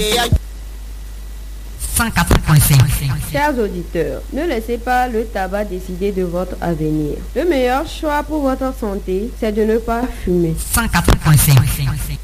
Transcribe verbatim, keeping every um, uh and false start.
cent quatre point cinq. Chers auditeurs, ne laissez pas le tabac décider de votre avenir. Le meilleur choix pour votre santé, c'est de ne pas fumer. cent quatre point cinq.